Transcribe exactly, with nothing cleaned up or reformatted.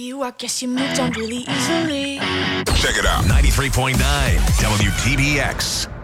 you, I guess you moved on really easily. Check it out. ninety-three point nine W T B X.